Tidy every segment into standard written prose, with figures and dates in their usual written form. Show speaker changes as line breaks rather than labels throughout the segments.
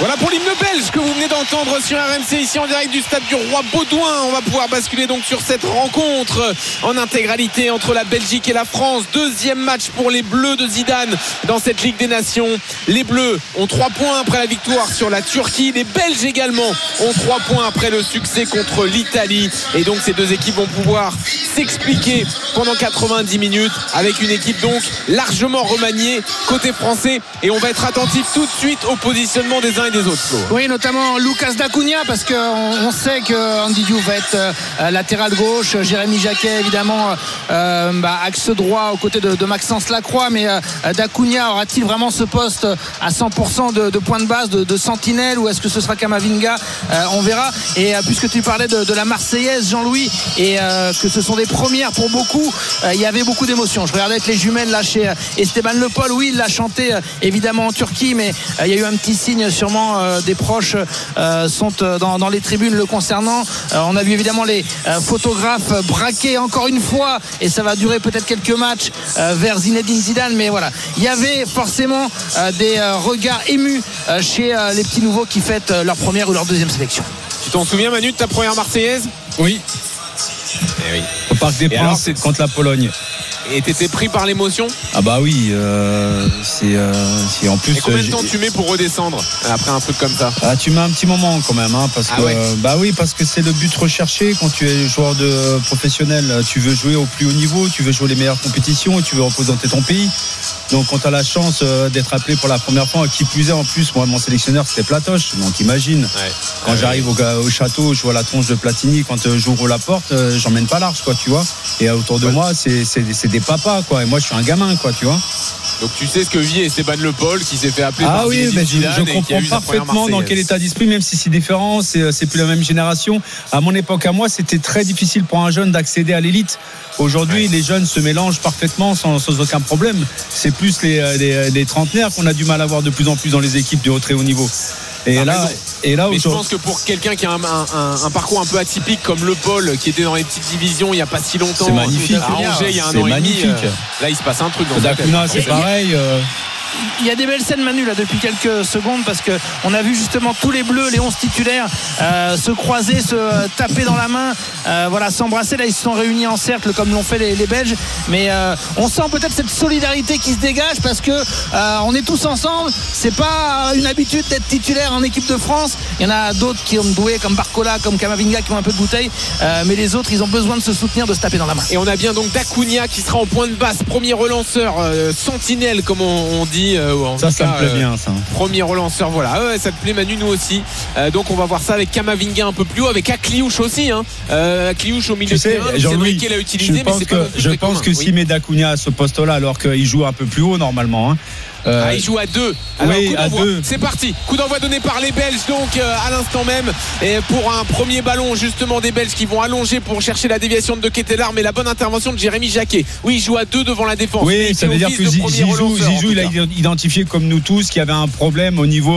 Voilà pour l'hymne belge que vous venez d'entendre sur RMC ici en direct du stade du Roi Baudouin. On va pouvoir basculer donc sur cette rencontre en intégralité entre la Belgique et la France. Deuxième match pour les Bleus de Zidane dans cette Ligue des Nations. Les Bleus ont 3 points après la victoire sur la Turquie. Les Belges également ont 3 points après le succès contre l'Italie. Et donc ces deux équipes vont pouvoir s'expliquer pendant 90 minutes avec une équipe donc largement remaniée côté français. Et on va être attentif tout de suite au positionnement des uns et des autres, Flo.
Oui, notamment Lucas Dacunia, parce qu'on sait que Andy Diouf va être latéral gauche, Jérémy Jacquet évidemment axe droit aux côtés de Maxence Lacroix, mais Dacunia aura-t-il vraiment ce poste à 100% de point de base, de sentinelle, ou est-ce que ce sera Kamavinga? On verra. Et puisque tu parlais de la Marseillaise, Jean-Louis, et que ce sont des premières pour beaucoup, il y avait beaucoup d'émotions. Je regardais avec les jumelles là chez Esteban Le Pol. Oui, il l'a chanté évidemment en Turquie, mais il y a eu un petit signe, sûrement des proches sont dans les tribunes le concernant. On a vu évidemment les photographes braqués encore une fois, et ça va durer peut-être quelques matchs vers Zinedine Zidane, mais voilà, il y avait forcément des regards émus chez les petits nouveaux qui fêtent leur première ou leur deuxième sélection.
Tu t'en souviens, Manu, de ta première Marseillaise?
Oui.
Eh oui.
Au Parc des Princes, c'est contre la Pologne.
Et t'étais pris par l'émotion?
Ah bah oui, c'est en plus.
Et combien de temps tu mets pour redescendre après un truc comme ça?
Tu mets un petit moment quand même, parce que
ouais.
Bah oui, parce que c'est le but recherché quand tu es joueur de professionnel. Tu veux jouer au plus haut niveau, tu veux jouer les meilleures compétitions et tu veux représenter ton pays. Donc quand tu as la chance d'être appelé pour la première fois, qui plus est en plus, moi mon sélectionneur c'était Platoche, donc imagine, quand j'arrive au château, je vois la tronche de Platini, quand j'ouvre la porte, j'emmène pas large, quoi, tu vois. Et autour de moi c'est des papas, quoi, et moi je suis un gamin, quoi, tu vois.
Donc tu sais ce que vit Esteban Le Pol, qui s'est fait appeler par
Zinedine
Zidane,
je comprends parfaitement dans quel état d'esprit, même si c'est différent, c'est plus la même génération. À mon époque, à moi, c'était très difficile pour un jeune d'accéder à l'élite. Aujourd'hui, les jeunes se mélangent parfaitement sans aucun problème. C'est plus les trentenaires qu'on a du mal à voir de plus en plus dans les équipes de très haut niveau. Et là,
mais je pense que pour quelqu'un qui a un parcours un peu atypique comme Le Pol, qui était dans les petites divisions il n'y a pas si longtemps,
c'est magnifique.
À Angers il y a un an et demi, là il se passe un truc dans
Dakuna, c'est pareil.
Il y a des belles scènes, Manu, là depuis quelques secondes, parce qu'on a vu justement tous les Bleus, les 11 titulaires se croiser, se taper dans la main, s'embrasser. Là ils se sont réunis en cercle comme l'ont fait les Belges, mais on sent peut-être cette solidarité qui se dégage, parce que on est tous ensemble. C'est pas une habitude d'être titulaire en équipe de France. Il y en a d'autres qui ont doué, comme Barcola, comme Kamavinga, qui ont un peu de bouteille, mais les autres ils ont besoin de se soutenir, de se taper dans la main.
Et on a bien donc Dacunia qui sera en point de basse, premier relanceur, sentinelle comme on dit.
Ça me plaît bien, ça.
Premier relanceur, voilà. Ça te plaît, Manu, nous aussi. Donc on va voir ça avec Kamavinga un peu plus haut, avec Akliouche aussi. Akliouche au milieu de terrain.
Jean-Louis,
l'a utilisé,
je pense que s'il met Dacunia à ce poste-là, alors qu'il joue un peu plus haut normalement.
Il joue à 2. Alors,
oui, à 2.
C'est parti. Coup d'envoi donné par les Belges, donc à l'instant même. Et pour un premier ballon, justement, des Belges qui vont allonger pour chercher la déviation de Ketelar, mais la bonne intervention de Jérémy Jacquet. Oui, il joue à 2 devant la défense.
Oui, ça veut dire que Zizou, il a identifié comme nous tous qu'il y avait un problème au niveau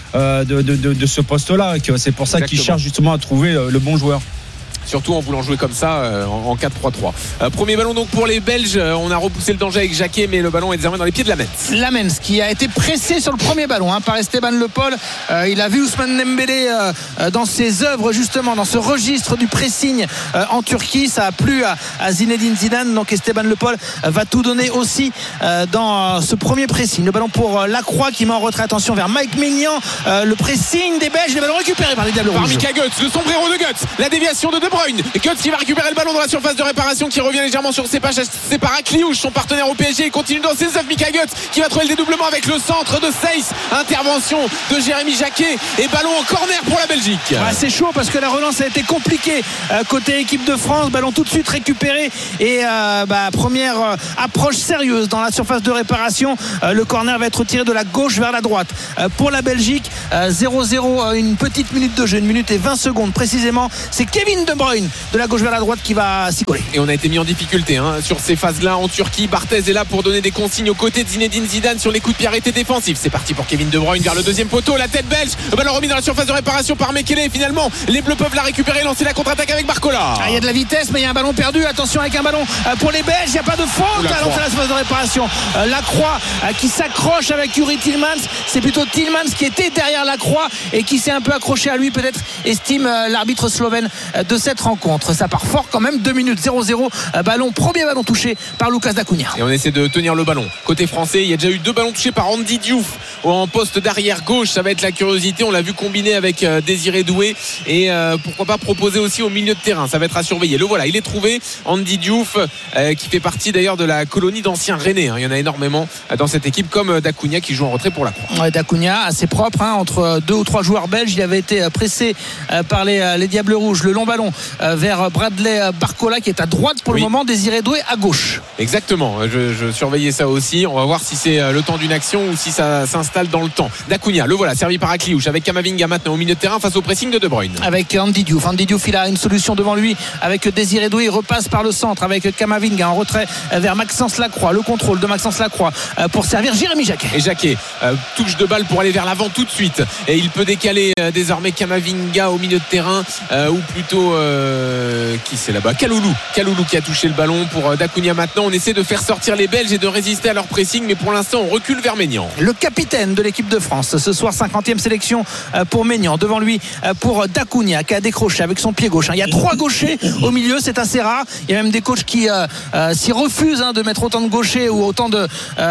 de ce poste-là. C'est pour ça qu'il cherche justement à trouver le bon joueur.
Surtout en voulant jouer comme ça en 4-3-3. Premier ballon donc pour les Belges. On a repoussé le danger avec Jacquet, mais le ballon est désormais dans les pieds de Lamens.
Lamens qui a été pressé sur le premier ballon par Esteban Le Pol. Il a vu Ousmane Dembélé dans ses œuvres, justement dans ce registre du pressing en Turquie. Ça a plu à Zinedine Zidane. Donc Esteban Le Pol va tout donner aussi dans ce premier pressing. Le ballon pour Lacroix qui met en retrait, attention, vers Mike Maignan. Le pressing des Belges, le ballon récupéré par les Diables Rouges.
Par Mika Götze, le sombrero de Götze. La déviation de De Bruyne. Et Götze qui va récupérer le ballon dans la surface de réparation, qui revient légèrement sur ses pages. C'est par Akliouche, son partenaire au PSG. Il continue dans ses œuvres. Mika Götze qui va trouver le dédoublement avec le centre de Seyss. Intervention de Jérémy Jacquet et ballon en corner pour la Belgique.
C'est chaud parce que la relance a été compliquée côté équipe de France. Ballon tout de suite récupéré et première approche sérieuse dans la surface de réparation. Le corner va être tiré de la gauche vers la droite pour la Belgique. 0-0, une petite minute de jeu, 1 minute et 20 secondes précisément. C'est Kevin De Bruyne Bruyne de la gauche vers la droite qui va s'y coller.
Et on a été mis en difficulté sur ces phases-là en Turquie. Barthez est là pour donner des consignes aux côtés de Zinedine Zidane sur les coups de pied arrêtés défensifs. C'est parti pour Kevin De Bruyne vers le deuxième poteau, la tête belge, ballon remis dans la surface de réparation par Mekele. Finalement les Bleus peuvent la récupérer, lancer la contre-attaque avec Barcola.
Il y a de la vitesse mais il y a un ballon perdu, attention avec un ballon pour les Belges, il n'y a pas de faute à lancer la surface de réparation. Lacroix qui s'accroche avec Yuri Tillmans, c'est plutôt Tillmans qui était derrière Lacroix et qui s'est un peu accroché à lui, peut-être estime l'arbitre slovène de cette rencontre. Ça part fort quand même, 2 minutes 0-0, premier ballon touché par Lucas Dacunia.
Et on essaie de tenir le ballon. Côté français, il y a déjà eu 2 ballons touchés par Andy Diouf en poste d'arrière gauche. Ça va être la curiosité, on l'a vu combiner avec Désiré Doué et pourquoi pas proposer aussi au milieu de terrain. Ça va être à surveiller. Le voilà, il est trouvé, Andy Diouf qui fait partie d'ailleurs de la colonie d'anciens Rennais. Il y en a énormément dans cette équipe, comme Dacunia qui joue en retrait pour la Croix.
Dacunia assez propre entre 2 ou 3 joueurs belges. Il avait été pressé par les Diables Rouges. Le long ballon vers Bradley Barcola qui est à droite pour le moment, Désiré Doué à gauche.
Exactement, je surveillais ça aussi. On va voir si c'est le temps d'une action ou si ça s'installe dans le temps. Dacunia, le voilà, servi par Akliouche avec Kamavinga maintenant au milieu de terrain face au pressing de De Bruyne.
Avec Andy Diouf, il a une solution devant lui avec Désiré Doué, il repasse par le centre avec Kamavinga en retrait vers Maxence Lacroix. Le contrôle de Maxence Lacroix pour servir Jérémy Jacquet.
Et Jacquet touche de balle pour aller vers l'avant tout de suite et il peut décaler désormais Kamavinga au milieu de terrain ou plutôt qui c'est là-bas, Kaloulou qui a touché le ballon pour Dacunia. Maintenant on essaie de faire sortir les Belges et de résister à leur pressing, mais pour l'instant on recule vers Maignan.
Le capitaine de l'équipe de France ce soir, 50e sélection pour Maignan, devant lui pour Dacunia qui a décroché avec son pied gauche. Il y a 3 gauchers au milieu, c'est assez rare. Il y a même des coachs qui s'y refusent de mettre autant de gauchers ou autant de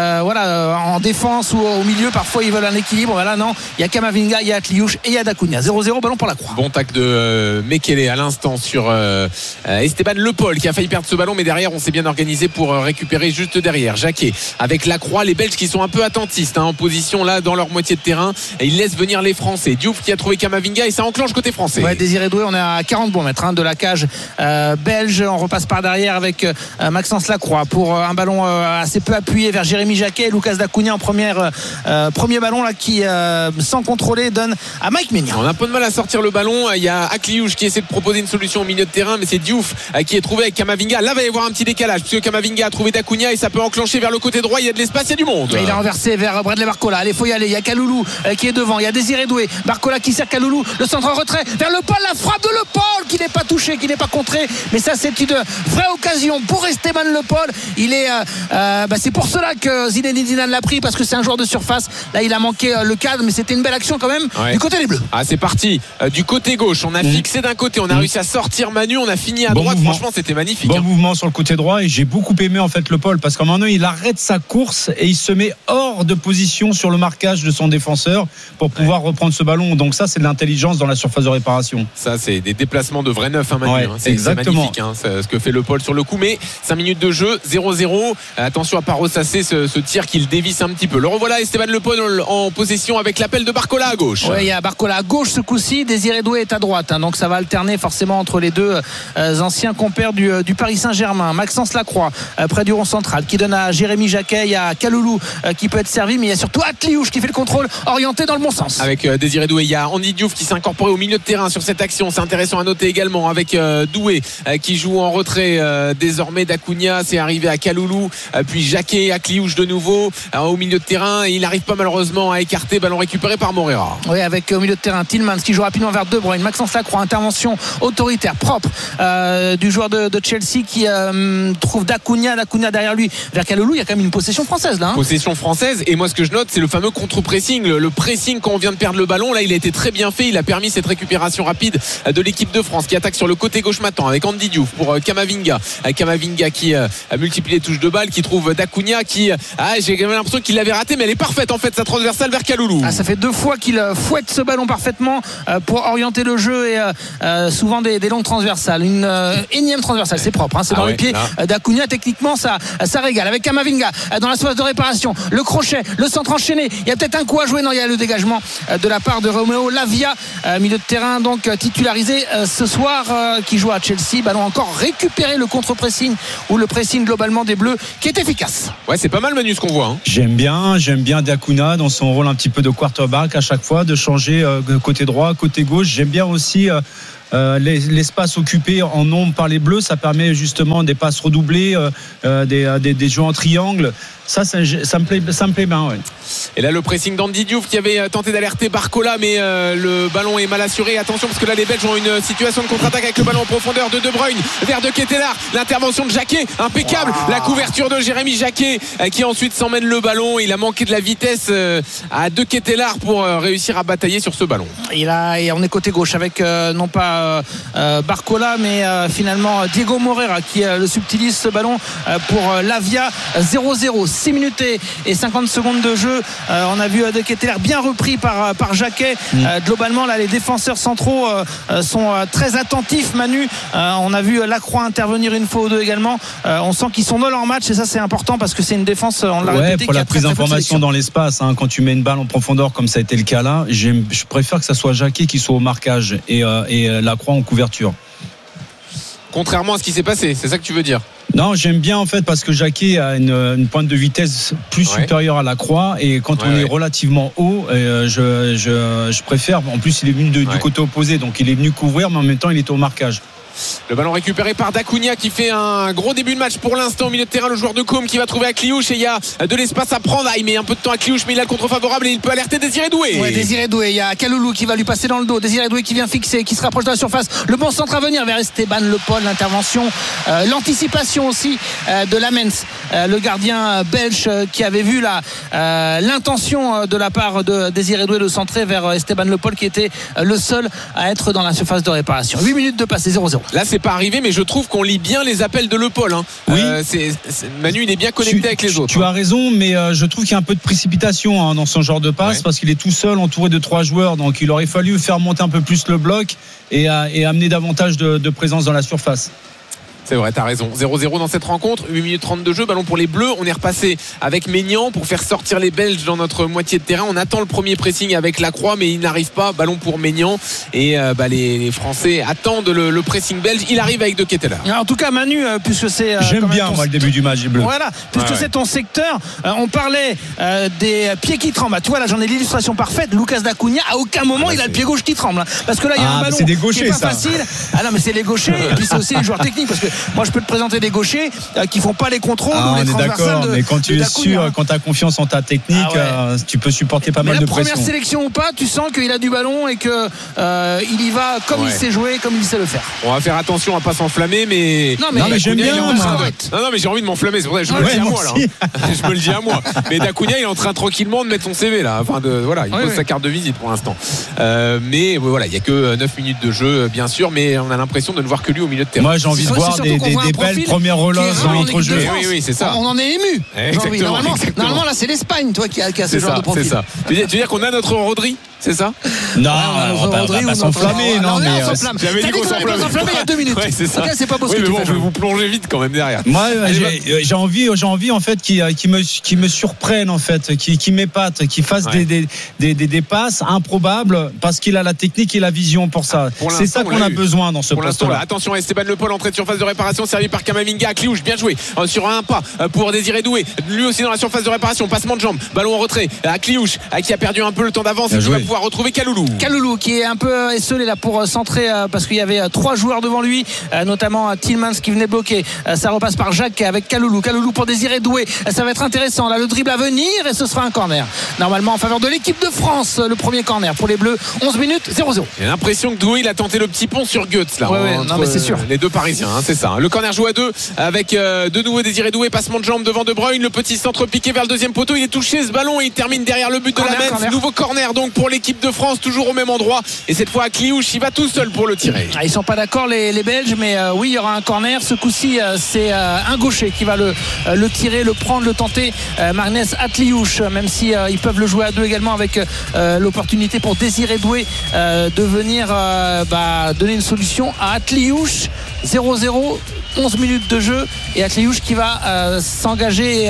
en défense ou au milieu. Parfois ils veulent un équilibre. Là non, il y a Kamavinga, il y a Akliouche et il y a Dacunia. 0-0, ballon pour la Croix.
Bon tacle de Mekele à l'instant sur Esteban Le Paul qui a failli perdre ce ballon, mais derrière on s'est bien organisé pour récupérer juste derrière. Jacquet avec Lacroix, les Belges qui sont un peu attentistes en position là dans leur moitié de terrain et ils laissent venir les Français. Diouf qui a trouvé Kamavinga et ça enclenche côté français.
Désiré Doué, on est à 40 bons mètres de la cage belge. On repasse par derrière avec Maxence Lacroix pour un ballon assez peu appuyé vers Jérémy Jacquet. Lucas Dacunia en premier ballon là qui sans contrôler donne à Mike Maignan.
On a un peu de mal à sortir le ballon. Il y a Akliouche qui essaie de proposer une solution au milieu de terrain, mais c'est Diouf qui est trouvé avec Kamavinga. Là va y avoir un petit décalage puisque Kamavinga a trouvé Dacunia et ça peut enclencher vers le côté droit. Il y a de l'espace, il y a du monde.
Il a renversé vers Bradley Barcola. Allez, faut y aller. Il y a Kaloulou qui est devant. Il y a Désiré Doué. Barcola qui sert Kaloulou. Le centre en retrait vers Le Paul. La frappe de Le Paul qui n'est pas touché, qui n'est pas contré. Mais ça, c'est une vraie occasion pour Esteban Le Paul. Il est, c'est pour cela que Zinedine Zidane l'a pris parce que c'est un joueur de surface. Là, il a manqué le cadre, mais c'était une belle action quand même du côté des Bleus.
C'est parti. Du côté gauche, on a fixé d'un côté, on a réussi à sortir Manu, on a fini à droite.
Mouvement.
Franchement, c'était magnifique.
Bon mouvement sur le côté droit et j'ai beaucoup aimé en fait Le Paul parce qu'à un moment donné, il arrête sa course et il se met hors de position sur le marquage de son défenseur pour pouvoir reprendre ce ballon. Donc ça, c'est de l'intelligence dans la surface de réparation.
Ça, c'est des déplacements de vrai neuf, Manu. C'est magnifique ce que fait Le Paul sur le coup. Mais 5 minutes de jeu, 0-0. Attention à pas ressasser ce tir qu'il dévisse un petit peu. Le revoilà Esteban Le Paul en possession avec l'appel de Barcola à gauche.
Il y a Barcola à gauche ce coup-ci, Désiré Doué est à droite. Donc ça va alterner forcément entre les deux anciens compères du Paris Saint-Germain. Maxence Lacroix près du rond central qui donne à Jérémy Jacquet. Il y a Kaloulou qui peut être servi, mais il y a surtout Akliouche qui fait le contrôle orienté dans le bon sens.
Avec Désiré Doué, il y a Andy Diouf qui s'est incorporé au milieu de terrain sur cette action. C'est intéressant à noter également avec Doué qui joue en retrait désormais. Dacunia, c'est arrivé à Kaloulou, puis Jacquet, Akliouche de nouveau au milieu de terrain. Il n'arrive pas malheureusement à écarter. Ballon récupéré par Moreira.
Oui, avec au milieu de terrain Tillmans qui joue rapidement vers De Bruyne. Maxence Lacroix, intervention autoritaire propre du joueur de Chelsea qui trouve Dacunia derrière lui vers Kaloulou. Il y a quand même une possession française là.
Possession française, et moi ce que je note c'est le fameux contre-pressing, le pressing quand on vient de perdre le ballon. Là il a été très bien fait, il a permis cette récupération rapide de l'équipe de France qui attaque sur le côté gauche maintenant avec Andy Diouf pour Kamavinga qui a multiplié les touches de balle, qui trouve Dacunia qui j'ai l'impression qu'il l'avait raté, mais elle est parfaite en fait sa transversale vers Kaloulou.
Ça fait 2 fois qu'il fouette ce ballon parfaitement pour orienter le jeu et souvent des longues transversales. Une énième transversale, c'est propre, c'est dans les pieds Dacunia. Techniquement ça régale avec Kamavinga dans la surface de réparation, le crochet, le centre enchaîné. Il y a peut-être un coup à jouer. Non, il y a le dégagement de la part de Romeo Lavia, milieu de terrain donc titularisé ce soir, qui joue à Chelsea. Ballon encore récupéré, le contre-pressing ou le pressing globalement des Bleus qui est efficace.
C'est pas mal Manu ce qu'on voit.
J'aime bien Dacunia dans son rôle un petit peu de quarterback à chaque fois, de changer côté droit, côté gauche. J'aime bien aussi l'espace occupé en nombre par les Bleus, ça permet justement des passes redoublées, des jeux en triangle. Ça me plaît bien. Ouais.
Et là, le pressing d'Andy Diouf qui avait tenté d'alerter Barcola, mais le ballon est mal assuré. Attention, parce que là, les Belges ont une situation de contre-attaque avec le ballon en profondeur de De Bruyne vers De Ketelaere. L'intervention de Jacquet, impeccable. La couverture de Jérémy Jacquet qui ensuite s'emmène le ballon. Il a manqué de la vitesse à De Ketelaere pour réussir à batailler sur ce ballon.
Et on est côté gauche avec non pas Barcola, mais finalement Diego Moreira qui le subtilise ce ballon pour Lavia. 0-0, 6 minutes et 50 secondes de jeu. On a vu De Ketelaere bien repris par Jacquet. Globalement là, les défenseurs centraux sont très attentifs. Manu, on a vu Lacroix intervenir une fois ou deux également. On sent qu'ils sont dans leur match et ça c'est important parce que c'est une défense, on l'a répété,
pour la prise d'information dans l'espace, quand tu mets une balle en profondeur comme ça a été le cas là, je préfère que ça soit Jacquet qui soit au marquage et Lacroix en couverture.
Contrairement à ce qui s'est passé, c'est ça que tu veux dire?
Non, j'aime bien en fait parce que Jacquet a une pointe de vitesse plus supérieure à Lacroix et quand on est relativement haut, je préfère. En plus, il est venu du côté opposé, donc il est venu couvrir, mais en même temps, il était au marquage.
Le ballon récupéré par Dacunia qui fait un gros début de match pour l'instant au milieu de terrain. Le joueur de Côme qui va trouver Akliouche et il y a de l'espace à prendre. Il met un peu de temps à Akliouche, mais il a le contre favorable et il peut alerter Désiré Doué.
Ouais, Désiré Doué, il y a Kaloulou qui va lui passer dans le dos. Désiré Doué qui vient fixer, qui se rapproche de la surface. Le bon centre à venir vers Esteban Le Paul. L'intervention, l'anticipation aussi de Lamens, le gardien belge qui avait vu l'intention de la part de Désiré Doué de centrer vers Esteban Le Paul qui était le seul à être dans la surface de réparation. 8 minutes de passé, 0-0.
Là c'est pas arrivé, mais je trouve qu'on lit bien les appels de Le Paul.
Oui.
Manu il est bien connecté avec les autres.
Tu as raison, mais je trouve qu'il y a un peu de précipitation dans son genre de passe parce qu'il est tout seul entouré de 3 joueurs, donc il aurait fallu faire monter un peu plus le bloc et amener davantage de présence dans la surface.
C'est vrai, t'as raison. 0-0 dans cette rencontre, 8 minutes 30 de jeu, ballon pour les Bleus. On est repassé avec Maignan pour faire sortir les Belges dans notre moitié de terrain. On attend le premier pressing avec Lacroix, mais il n'arrive pas. Ballon pour Maignan. Et les Français attendent le pressing belge. Il arrive avec De Ketelaere.
En tout cas, Manu, puisque c'est.
J'aime bien, moi, le début du match des Bleus.
Voilà, puisque c'est ton secteur. On parlait des pieds qui tremblent. Tu vois, là, j'en ai l'illustration parfaite. Lucas Dacunia, à aucun moment, il a le pied gauche qui tremble. Parce que là, il y a un ballon
c'est des gauchers,
qui est pas
ça.
facile. Ah non, mais c'est les gauchers. Et puis, c'est aussi les joueurs techniques. Parce que moi je peux te présenter des gauchers qui font pas les contrôles ou les
on est
transversales
d'accord, mais quand tu es sûr, quand tu as confiance en ta technique, tu peux supporter pas mal de pression.
La première sélection ou pas, tu sens qu'il a du ballon et que il y va comme il sait jouer, comme il sait le faire.
On va faire attention à pas s'enflammer, mais
non mais
j'aime bien.
Non mais j'ai envie de m'enflammer, c'est pour ça que je me le dis à moi là. Je me le dis à moi. Mais Dacunia il est en train tranquillement de mettre son CV là, il pose sa carte de visite pour l'instant. Mais voilà, il y a que 9 minutes de jeu bien sûr, mais on a l'impression de ne voir que lui au milieu de terrain.
Moi j'ai envie de voir des belles premières relances dans l'entrejeu.
Oui, c'est ça. On en est ému. Normalement là c'est l'Espagne toi qui a ce genre de profil.
C'est ça. Tu veux dire qu'on a notre Rodri? C'est ça?
Non, on va pas s'enflammer. Non, mais
j'avais dit qu'on
s'enflammait il y a 2 minutes.
Ouais, c'est ça.
C'est pas possible.
Oui, mais bon, je vais vous plonger vite quand même derrière.
Moi, j'ai envie en fait qui me surprennent en fait, qui m'épatent, qui fassent des passes improbables parce qu'il a la technique et la vision pour ça. C'est ça qu'on a besoin dans ce poste-là.
Attention à Esteban Le Paul, entrée de surface de réparation servi par Kamavinga. Akliouche, bien joué sur un pas pour Désiré Doué. Lui aussi dans la surface de réparation, passement de jambe, ballon en retrait. Akliouche qui a perdu un peu le temps d'avance et qui va pouvoir retrouver Kaloulou qui est un peu esselé là pour centrer parce qu'il y avait 3 joueurs devant lui, notamment Tillmans qui venait bloquer. Ça repasse par Jacques avec Kaloulou pour Désiré Doué. Ça va être intéressant là, le dribble à venir et ce sera un corner normalement en faveur de l'équipe de France. Le premier corner pour les Bleus, 11 minutes 0-0. J'ai l'impression que Doué il a tenté le petit pont sur Goetz là,
non mais c'est sûr,
les deux Parisiens c'est ça. Le corner joue à 2 avec de nouveau Désiré Doué, passement de jambe devant De Bruyne, le petit centre piqué vers le deuxième poteau, il est touché ce ballon et il termine derrière le but de la Metz. Nouveau corner donc pour l'équipe de France, toujours au même endroit et cette fois Akliouche il va tout seul pour le tirer.
Ils sont pas d'accord les Belges, mais oui il y aura un corner. Ce coup-ci c'est un gaucher qui va le tirer, le prendre, le tenter, Magnès Akliouche, même si ils peuvent le jouer à 2 également avec l'opportunité pour Désiré Doué de venir donner une solution à Akliouche. 0-0 11 minutes de jeu et Akliouche qui va s'engager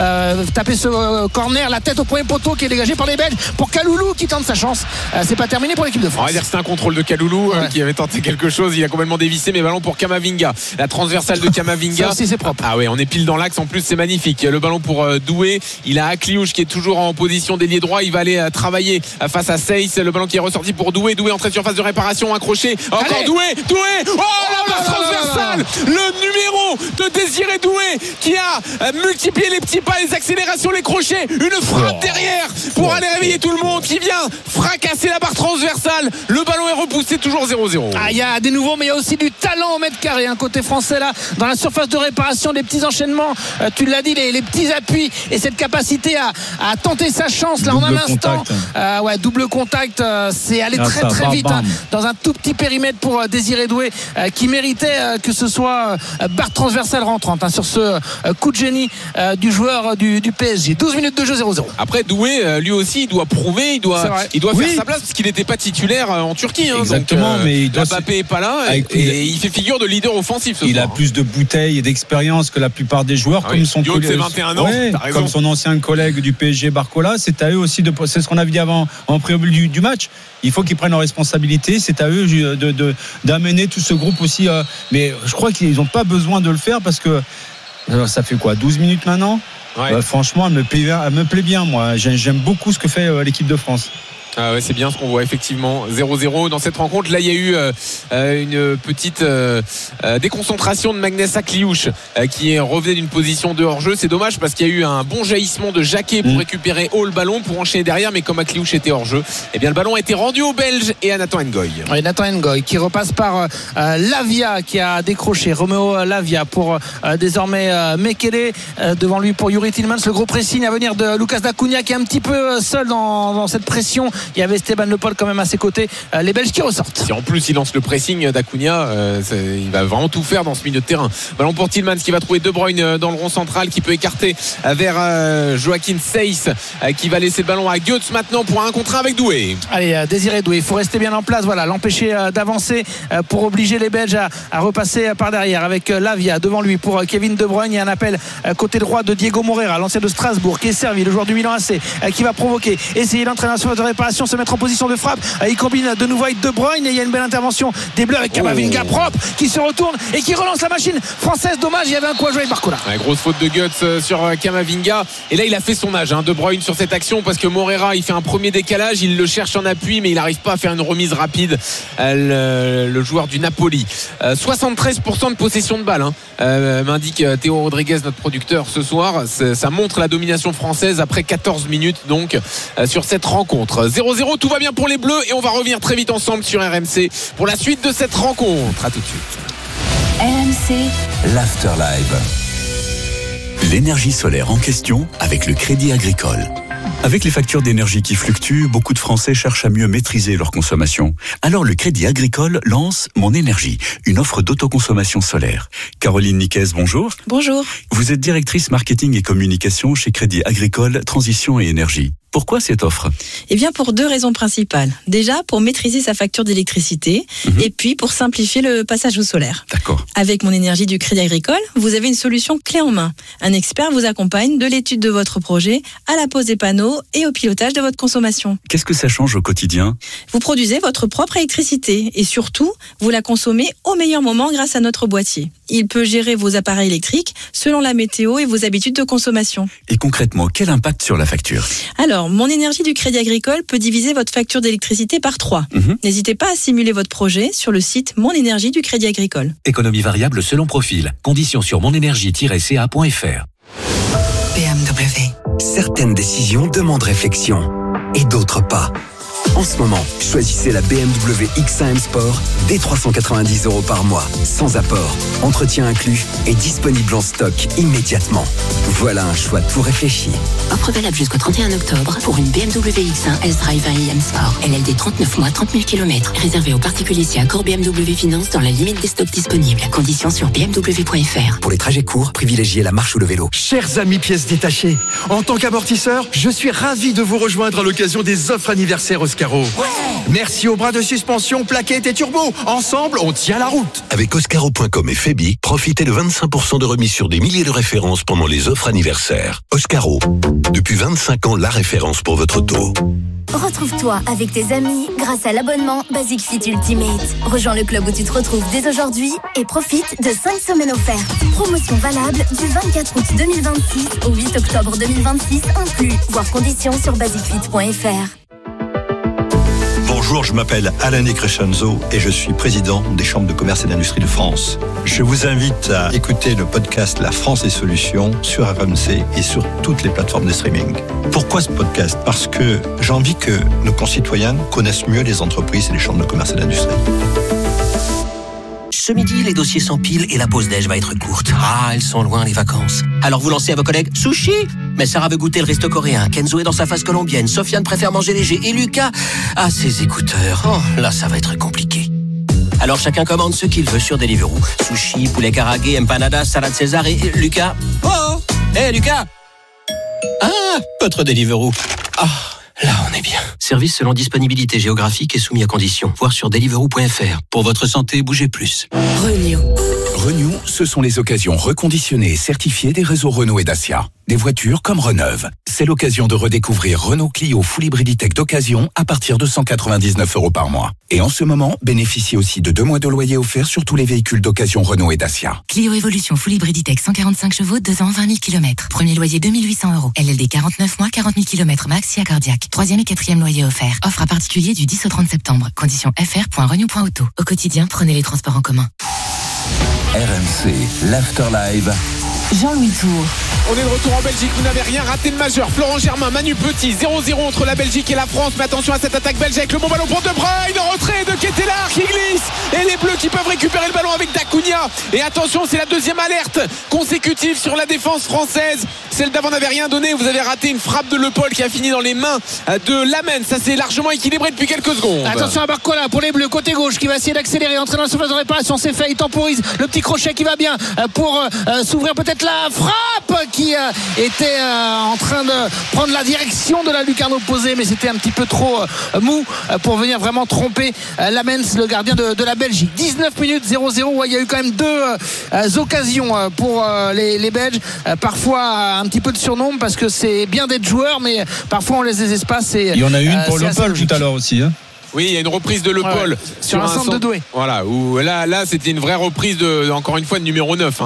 taper ce corner, la tête au premier poteau qui est dégagé par les Belges pour Kaloulou qui tente sa chance. C'est pas terminé pour l'équipe de France.
On va dire que c'est un contrôle de Kaloulou qui avait tenté quelque chose, il a complètement dévissé, mais ballon pour Kamavinga, la transversale de Kamavinga.
Ça aussi c'est propre.
Ah ouais, on est pile dans l'axe, en plus c'est magnifique. Le ballon pour Doué, il a Akliouche qui est toujours en position d'ailier droit, il va aller travailler face à Seyss, le ballon qui est ressorti pour Doué, entrée de surface de réparation, accroché, encore Doué, oh la passe transversale, le numéro de Désiré Doué qui a multiplié les petits pas, les accélérations, les crochets, une frappe derrière pour aller réveiller tout le monde, qui vient fracasser la barre transversale, le ballon est repoussé, toujours 0-0.
Il y a des nouveaux, mais il y a aussi du talent au mètre carré, côté français là, dans la surface de réparation, des petits enchaînements, tu l'as dit, les petits appuis et cette capacité à tenter sa chance là double en un instant. Double contact, c'est aller très vite dans un tout petit périmètre pour Désiré Doué qui méritait que ce soit barre transversale rentrante sur ce coup de génie du joueur du PSG. 12 minutes de jeu, 0-0.
Après Doué lui aussi il doit prouver, il doit faire sa place parce qu'il n'était pas titulaire en Turquie.
Exactement,
donc,
mais
Mbappé n'est pas là et il fait figure de leader offensif ce soir.
Il a plus de bouteilles et d'expérience que la plupart des joueurs, comme son collègue,
21 ans,
comme son ancien collègue du PSG Barcola. C'est à eux aussi c'est ce qu'on avait dit avant en préambule du match. Il faut qu'ils prennent leurs responsabilités. C'est à eux d'amener tout ce groupe aussi. Mais je crois qu'ils n'ont pas besoin de le faire parce que ça fait 12 minutes maintenant. Franchement, elle me plaît bien, moi. J'aime beaucoup ce que fait l'équipe de France.
Ah ouais, c'est bien ce qu'on voit effectivement. 0-0 dans cette rencontre. Là il y a eu une petite déconcentration de Magnès Akliouche qui revenait d'une position de hors-jeu. C'est dommage parce qu'il y a eu un bon jaillissement de Jacquet pour récupérer haut le ballon pour enchaîner derrière, mais comme Akliouche était hors-jeu, eh bien le ballon a été rendu aux Belges et à Nathan Ngoy.
Nathan Ngoy qui repasse par Lavia qui a décroché, Roméo Lavia pour désormais Mekele, devant lui pour Youri Tillmans. Le gros pressing à venir de Lucas Daconia qui est un petit peu seul dans cette pression. Il y avait Esteban Le Paul quand même à ses côtés. Les Belges qui ressortent.
Si en plus il lance le pressing d'Acuna, il va vraiment tout faire dans ce milieu de terrain. Ballon pour Tillmans qui va trouver De Bruyne dans le rond central, qui peut écarter vers Joachim Seyss qui va laisser le ballon à Goetz maintenant pour un contre 1 avec Doué.
Allez, Désiré Doué, il faut rester bien en place, l'empêcher d'avancer pour obliger les Belges à repasser par derrière avec Lavia devant lui pour Kevin De Bruyne. Il y a un appel côté droit de Diego Moreira, l'ancien de Strasbourg, qui est servi, le joueur du Milan AC, qui va provoquer, essayer d'entraîner sur de réparation, se mettre en position de frappe. Il combine de nouveau avec De Bruyne et il y a une belle intervention des Bleus avec Kamavinga propre qui se retourne et qui relance la machine française. Dommage, il y avait un coup à jouer avec Barcola.
Grosse faute de Goetz sur Kamavinga et là il a fait son âge De Bruyne sur cette action parce que Moreira il fait un premier décalage, il le cherche en appui mais il n'arrive pas à faire une remise rapide, le joueur du Napoli. 73% de possession de balle m'indique Théo Rodriguez, notre producteur ce soir. Ça montre la domination française après 14 minutes donc sur cette rencontre. 0-0, tout va bien pour les Bleus et on va revenir très vite ensemble sur RMC pour la suite de cette rencontre. À tout de suite.
RMC, l'Afterlive. L'énergie solaire en question avec le Crédit Agricole. Avec les factures d'énergie qui fluctuent, beaucoup de Français cherchent à mieux maîtriser leur consommation. Alors le Crédit Agricole lance Mon Énergie, une offre d'autoconsommation solaire. Caroline Niquez, bonjour.
Bonjour.
Vous êtes directrice marketing et communication chez Crédit Agricole Transition et Énergie. Pourquoi cette offre ?
Eh bien, pour 2 raisons principales. Déjà, pour maîtriser sa facture d'électricité et puis pour simplifier le passage au solaire.
D'accord.
Avec Mon Énergie du Crédit Agricole, vous avez une solution clé en main. Un expert vous accompagne de l'étude de votre projet à la pose des panneaux et au pilotage de votre consommation.
Qu'est-ce que ça change au quotidien ?
Vous produisez votre propre électricité et surtout, vous la consommez au meilleur moment grâce à notre boîtier. Il peut gérer vos appareils électriques selon la météo et vos habitudes de consommation.
Et concrètement, quel impact sur la facture ?
Alors, Mon Énergie du Crédit Agricole peut diviser votre facture d'électricité par 3. N'hésitez pas à simuler votre projet sur le site Mon Énergie du Crédit Agricole.
Économie variable selon profil. Conditions sur monenergie-ca.fr.
BMW. Certaines décisions demandent réflexion et d'autres pas. En ce moment, choisissez la BMW X1 M Sport dès 390 € par mois, sans apport, entretien inclus et disponible en stock immédiatement. Voilà un choix tout réfléchi.
Offre valable jusqu'au 31 octobre pour une BMW X1 S-Drive M Sport. LLD 39 mois, 30 000 km. Réservé aux particuliers si accord BMW Finance dans la limite des stocks disponibles. Conditions sur bmw.fr.
Pour les trajets courts, privilégiez la marche ou le vélo.
Chers amis pièces détachées, en tant qu'amortisseur, je suis ravi de vous rejoindre à l'occasion des offres anniversaires Oscar. Oscaro. Merci aux bras de suspension, plaquettes et turbo. Ensemble, on tient la route.
Avec Oscaro.com et Febi, profitez de 25% de remise sur des milliers de références pendant les offres anniversaires. Oscaro, depuis 25 ans, la référence pour votre auto.
Retrouve-toi avec tes amis grâce à l'abonnement Basic Fit Ultimate. Rejoins le club où tu te retrouves dès aujourd'hui et profite de 5 semaines offertes. Promotion valable du 24 août 2026 au 8 octobre 2026 inclus. Voir conditions sur basicfit.fr.
Bonjour, je m'appelle Alain Crescenzo et je suis président des chambres de commerce et d'industrie de France. Je vous invite à écouter le podcast La France et Solutions sur RMC et sur toutes les plateformes de streaming. Pourquoi ce podcast ? Parce que j'ai envie que nos concitoyens connaissent mieux les entreprises et les chambres de commerce et d'industrie.
Ce midi, les dossiers s'empilent et la pause déj va être courte. Ah, elles sont loin les vacances. Alors vous lancez à vos collègues sushi. Mais Sarah veut goûter le resto coréen. Kenzo est dans sa phase colombienne. Sofiane préfère manger léger. Et Lucas a ses écouteurs. Oh, là, ça va être compliqué. Alors chacun commande ce qu'il veut sur Deliveroo. Sushi, poulet karagué, empanada, salade César et Lucas. Oh, hé Lucas. Ah, votre Deliveroo. Ah. Là, on est bien. Service selon disponibilité géographique et soumis à conditions. Voir sur deliveroo.fr. Pour votre santé, bougez plus.
Renew, ce sont les occasions reconditionnées et certifiées des réseaux Renault et Dacia. Des voitures comme Reneuve. C'est l'occasion de redécouvrir Renault Clio Full Hybrid E-Tech d'occasion à partir de 199 € par mois. Et en ce moment, bénéficiez aussi de 2 mois de loyer offerts sur tous les véhicules d'occasion Renault et Dacia.
Clio Evolution Full Hybrid E-Tech 145 chevaux, 2 ans, 20 000 km. Premier loyer 2 800 €. LLD 49 mois, 40 000 km max, SIA cardiaque. 3e et 4e loyer offert. Offre à particulier du 10 au 30 septembre. Conditions fr.renew.auto. Au quotidien, prenez les transports en commun.
RMC, l'Afterlive.
Jean-Louis Tour.
On est de retour en Belgique, vous n'avez rien raté de majeur. Florent Germain, Manu Petit, 0-0 entre la Belgique et la France. Mais attention à cette attaque belge avec le bon ballon pour De Bruyne. En retrait de Ketelaere qui glisse. Et les Bleus qui peuvent récupérer le ballon avec Dacunia. Et attention, c'est la deuxième alerte consécutive sur la défense française. Celle d'avant n'avait rien donné. Vous avez raté une frappe de Le Paul qui a fini dans les mains de Lamens. Ça s'est largement équilibré depuis quelques secondes.
Attention à Barcola pour les Bleus, côté gauche qui va essayer d'accélérer, entrer dans la surface de réparation. C'est fait, il temporise le petit crochet qui va bien pour s'ouvrir peut-être la frappe qui était en train de prendre la direction de la lucarne opposée, mais c'était un petit peu trop mou pour venir vraiment tromper Lamens, le gardien de la Belgique. 19 minutes 0-0. Ouais, il y a eu quand même 2 occasions pour les Belges. Parfois un petit peu de surnombre parce que c'est bien d'être joueur, mais parfois on laisse des espaces. Et
il y en a eu une pour Le Paul tout à l'heure aussi.
Oui, il y a une reprise de Le Paul
sur un centre de Douai.
Voilà, où là c'était une vraie reprise encore une fois de numéro 9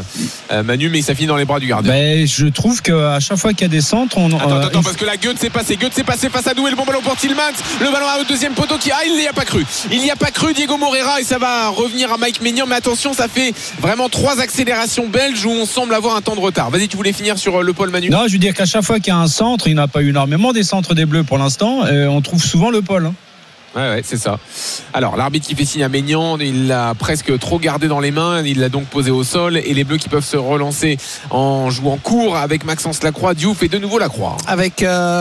Manu, mais ça finit dans les bras du gardien.
Ben, je trouve qu'à chaque fois qu'il y a des centres,
Attends, parce que la Goethe s'est passé face à Douai, le bon ballon pour Tillmans, le ballon au deuxième poteau il n'y a pas cru Diego Moreira, et ça va revenir à Mike Maignan, mais attention, ça fait vraiment 3 accélérations belges où on semble avoir un temps de retard. Vas-y, tu voulais finir sur Le Paul, Manu?
Non, je veux dire qu'à chaque fois qu'il y a un centre, il n'y en a pas eu énormément des centres des Bleus pour l'instant, on trouve souvent Le Paul.
Ouais, c'est ça. Alors, l'arbitre qui fait signe à Maignan, il l'a presque trop gardé dans les mains, il l'a donc posé au sol, et les Bleus qui peuvent se relancer en jouant court avec Maxence Lacroix. Diouf et de nouveau Lacroix.
Avec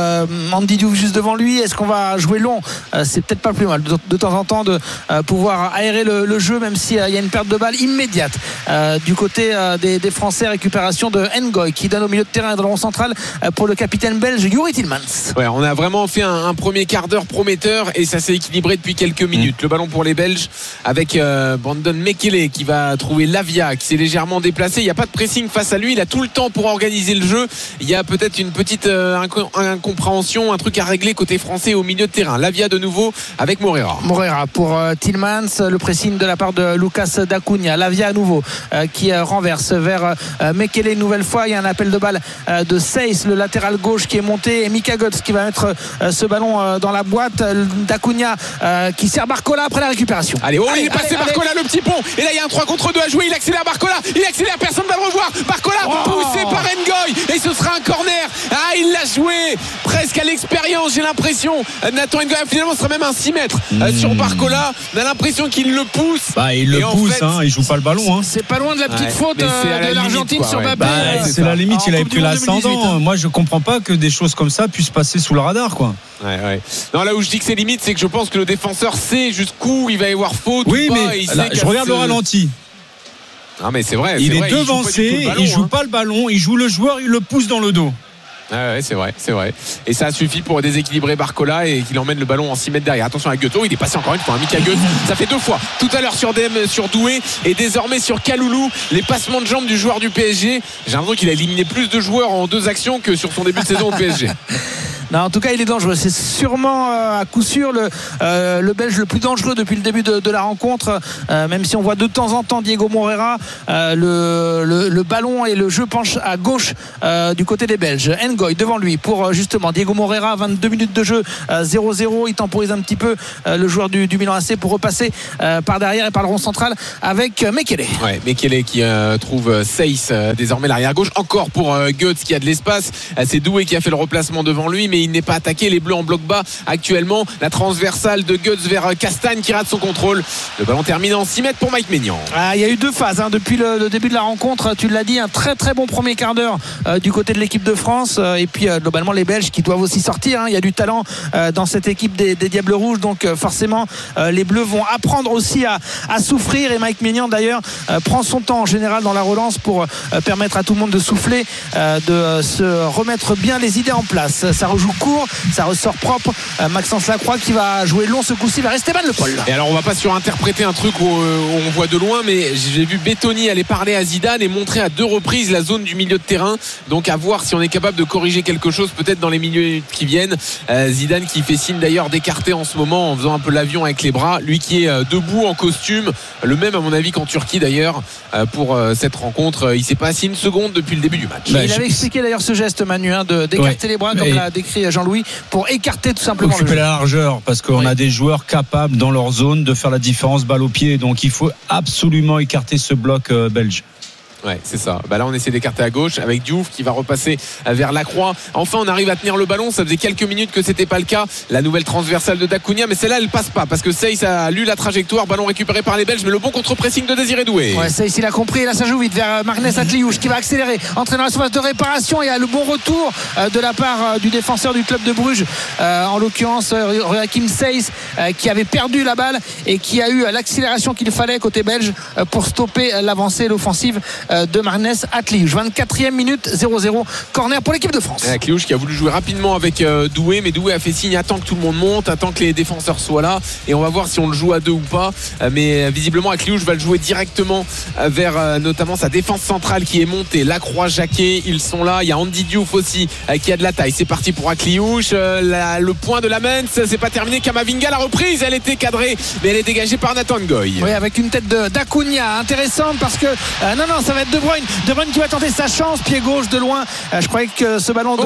Andy Diouf juste devant lui, est-ce qu'on va jouer long? C'est peut-être pas plus mal de temps en temps de pouvoir aérer le jeu, même s'il y a une perte de balle immédiate du côté des Français. Récupération de Ngoy qui donne au milieu de terrain et dans le rond central pour le capitaine belge Youri Tillmans.
Ouais, on a vraiment fait un premier quart d'heure prometteur et ça s'est équilibré depuis quelques minutes. Le ballon pour les Belges avec Brandon Mekele qui va trouver Lavia qui s'est légèrement déplacé. Il n'y a pas de pressing face à lui, il a tout le temps pour organiser le jeu. Il y a peut-être une petite incompréhension, un truc à régler côté français au milieu de terrain. Lavia de nouveau avec Moreira
pour Tillmans, le pressing de la part de Lucas Dacunia. Lavia à nouveau qui renverse vers Mekele une nouvelle fois. Il y a un appel de balle de Seyss, le latéral gauche qui est monté, et Mika Götze qui va mettre ce ballon dans la boîte. Dacunia qui sert Barcola après la récupération.
Il est passé Barcola, le petit pont, et là il y a un 3 contre 2 à jouer. Il accélère Barcola, personne ne va le revoir. Barcola poussé par Ngoy, et ce sera un corner. Il l'a joué presque à l'expérience, j'ai l'impression. Nathan Ngoy finalement ce sera même un 6 mètres sur Barcola. On a l'impression qu'il le pousse.
Il le pousse, il joue pas le ballon.
C'est pas loin de la petite faute de l'Argentine sur Mbappé.
C'est la limite, il avait pris l'ascendant. Moi je comprends pas que des choses comme ça puissent passer sous le radar, quoi.
Ouais. Non, là où je dis que c'est limite, c'est que je pense que le défenseur sait jusqu'où il va y avoir faute.
Oui,
ou pas,
mais là, je regarde le ralenti.
Non, mais c'est vrai.
Il est devancé, il joue pas le ballon, il joue le joueur, il le pousse dans le dos.
Ouais, c'est vrai. Et ça suffit pour déséquilibrer Barcola et qu'il emmène le ballon en 6 mètres derrière. Attention à Gueto, il est passé encore une fois, Mika Goetz. Ça fait 2 fois. Tout à l'heure sur Doué et désormais sur Kaloulou. Les passements de jambes du joueur du PSG. J'ai l'impression qu'il a éliminé plus de joueurs en 2 actions que sur son début de saison au PSG.
Non, en tout cas, il est dangereux. C'est sûrement à coup sûr le Belge le plus dangereux depuis le début de la rencontre. Même si on voit de temps en temps Diego Moreira, le ballon et le jeu penche à gauche du côté des Belges. Ngoy devant lui pour justement Diego Moreira. 22 minutes de jeu, 0-0. Il temporise un petit peu le joueur du Milan AC pour repasser par derrière et par le rond central avec Mekele.
Ouais, Mekele qui trouve Seyss désormais l'arrière gauche. Encore pour Goetz qui a de l'espace. C'est Doué qui a fait le replacement devant lui, mais il n'est pas attaqué. Les Bleus en bloc bas actuellement. La transversale de Goetz vers Castagne qui rate son contrôle. Le ballon termine en 6 mètres pour Mike Maignan.
Il y a eu 2 phases depuis le début de la rencontre. Tu l'as dit, un très très bon premier quart d'heure du côté de l'équipe de France. Et puis globalement les Belges qui doivent aussi sortir. Il y a du talent dans cette équipe des Diables Rouges. Donc forcément les Bleus vont apprendre aussi à souffrir. Et Mike Maignan d'ailleurs prend son temps en général dans la relance pour permettre à tout le monde de souffler, de se remettre bien les idées en place. Ça rejoue court, ça ressort propre. Maxence Lacroix qui va jouer long ce coup-ci vers Esteban Le Paul.
Et alors on va pas surinterpréter un truc où on voit de loin, mais j'ai vu Bettoni aller parler à Zidane et montrer à 2 reprises la zone du milieu de terrain. Donc à voir si on est capable de corriger quelque chose peut-être dans les minutes qui viennent. Zidane qui fait signe d'ailleurs d'écarter en ce moment en faisant un peu l'avion avec les bras, lui qui est debout en costume, le même à mon avis qu'en Turquie d'ailleurs pour cette rencontre. Il s'est pas assis une seconde depuis le début du match.
Il avait expliqué d'ailleurs ce geste, Manu, d'écarter les bras comme l'a décrit Jean-Louis, pour écarter tout simplement
occuper la largeur, parce qu'on a des joueurs capables dans leur zone de faire la différence balle au pied, donc il faut absolument écarter ce bloc belge.
Ouais, c'est ça. Là, on essaie d'écarter à gauche avec Diouf qui va repasser vers Lacroix. Enfin, on arrive à tenir le ballon. Ça faisait quelques minutes que c'était pas le cas. La nouvelle transversale de Dacunia, mais celle-là, elle passe pas parce que Seyss a lu la trajectoire. Ballon récupéré par les Belges, mais le bon contre-pressing de Désiré Doué.
Ouais, Seyss, il a compris. Et là, ça joue vite vers Magnès Atliouche qui va accélérer, entrer dans la surface de réparation. Et il y a le bon retour de la part du défenseur du club de Bruges, en l'occurrence Joachim Seyss, qui avait perdu la balle et qui a eu l'accélération qu'il fallait côté belge pour stopper l'avancée, l'offensive de Magnès Atliouche. 24e minute, 0-0, corner pour l'équipe de France.
Atliouche qui a voulu jouer rapidement avec Doué, mais Doué a fait signe, attend que tout le monde monte, attend que les défenseurs soient là, et on va voir si on le joue à 2 ou pas. Mais visiblement Atliouche va le jouer directement vers notamment sa défense centrale qui est montée. Lacroix, Jacquet, ils sont là. Il y a Andy Diouf aussi qui a de la taille. C'est parti pour Atliouche. Le point de la Mens, c'est pas terminé. Kamavinga, la reprise, elle était cadrée, mais elle est dégagée par Nathan Ngoy.
Oui, avec une tête d'Acuna intéressante parce que non, ça va être De Bruyne qui va tenter sa chance, pied gauche de loin. Je croyais que ce ballon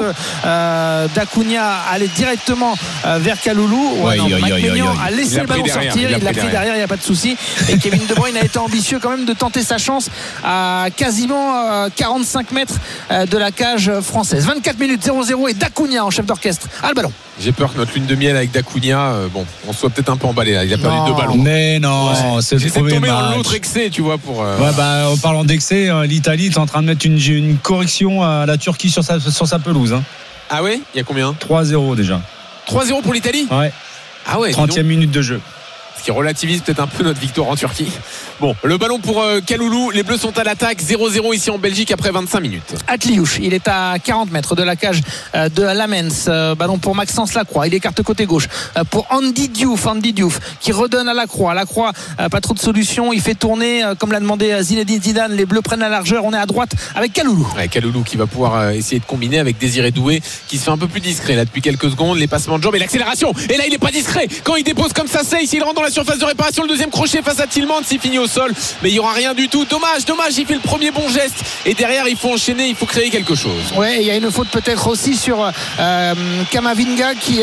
d'Acuna allait directement vers Kaloulou. Maignan a laissé le ballon sortir, il l'a pris derrière, il n'y a pas de souci. Et Kevin De Bruyne a été ambitieux quand même de tenter sa chance à quasiment 45 mètres de la cage française. 24 minutes, 0-0 et d'Acuna en chef d'orchestre a le ballon.
J'ai peur que notre lune de miel avec Dacunia, on soit peut-être un peu emballé là. Il a perdu 2 ballons.
Mais non, c'est le premier match.
Dans l'autre excès, tu vois, pour.
En parlant d'excès, l'Italie est en train de mettre une correction à la Turquie sur sa pelouse.
Ah ouais, il y a combien?
3-0 déjà.
3-0 pour l'Italie?
Ouais.
Ah ouais.
30e minute de jeu.
Ce qui relativise peut-être un peu notre victoire en Turquie. Bon, le ballon pour Kaloulou. Les Bleus sont à l'attaque. 0-0 ici en Belgique après 25 minutes.
Atliouche, il est à 40 mètres de la cage de Lamens. Ballon pour Maxence Lacroix. Il écarte côté gauche pour Andy Diouf. Andy Diouf qui redonne à Lacroix. Lacroix, pas trop de solutions. Il fait tourner, comme l'a demandé Zinedine Zidane. Les Bleus prennent la largeur. On est à droite avec Kaloulou.
Ouais, Kaloulou qui va pouvoir essayer de combiner avec Désiré Doué qui se fait un peu plus discret là depuis quelques secondes. Les passements de jambes et l'accélération. Et là, il n'est pas discret. Quand il dépose comme ça, il rentre dans la surface de réparation. Le deuxième crochet face à Tillmans, il finit au sol, mais il n'y aura rien du tout. Dommage, il fait le premier bon geste et derrière il faut enchaîner, il faut créer quelque chose.
Ouais, il y a une faute peut-être aussi sur Kamavinga qui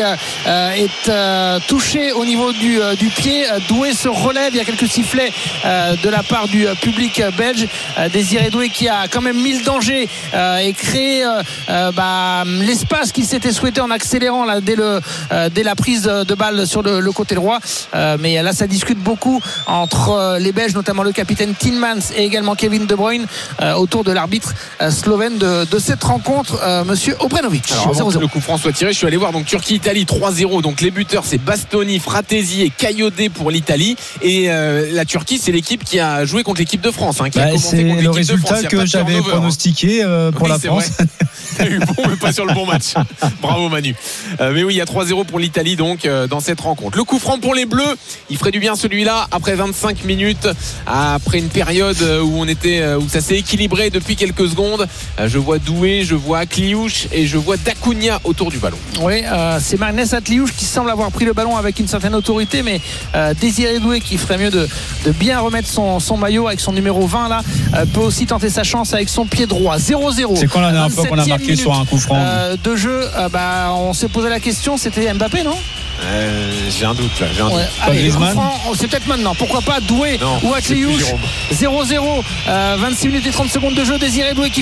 est touché au niveau du pied. Doué se relève, il y a quelques sifflets de la part du public belge. Désiré Doué qui a quand même mis le danger et créé l'espace qu'il s'était souhaité en accélérant là, dès la prise de balle sur le côté droit, mais mais là ça discute beaucoup entre les Belges, notamment le capitaine Tielemans et également Kevin De Bruyne autour de l'arbitre slovène de cette rencontre, monsieur Obrenovic.
Alors avant que le coup franc soit tiré, je suis allé voir donc Turquie-Italie 3-0, donc les buteurs c'est Bastoni, Fratesi et Kayode pour l'Italie, et la Turquie c'est l'équipe qui a joué contre l'équipe de France, qui a commencé contre l'équipe de France.
C'est le résultat que j'avais pronostiqué pour la France.
T'as eu bon, mais pas sur le bon match. Bravo Manu. Mais oui, il y a 3-0 pour l'Italie donc dans cette rencontre. Le coup franc pour les Bleus, il ferait du bien celui-là après 25 minutes, après une période où ça s'est équilibré depuis quelques secondes. Je vois Doué, je vois Akliouche et je vois Dacunia autour du ballon.
Oui, c'est Magnès Akliouche qui semble avoir pris le ballon avec une certaine autorité, mais Désiré Doué qui ferait mieux de bien remettre son maillot avec son numéro 20 là, peut aussi tenter sa chance avec son pied droit. 0-0.
C'est quand la dernière fois qu'on a marqué sur un coup franc
de jeu, on s'est posé la question, c'était Mbappé, non?
J'ai un doute là.
Allez, c'est peut-être maintenant. Pourquoi pas Doué ou Akliouche. 0-0, 26 minutes et 30 secondes de jeu. Désiré Doué qui